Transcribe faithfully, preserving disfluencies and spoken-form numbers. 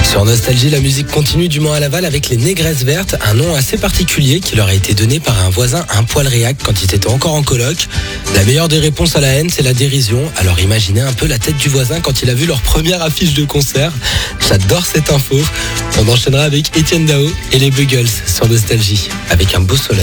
Sur Nostalgie, la musique continue du Mans à Laval avec les Négresses Vertes, un nom assez particulier qui leur a été donné par un voisin un poil réac quand ils étaient encore en coloc. La meilleure des réponses à la haine, c'est la dérision. Alors imaginez un peu la tête du voisin quand il a vu leur première affiche de concert. J'adore cette info. On enchaînera avec Etienne Dao et les Buggles sur Nostalgie avec un beau soleil.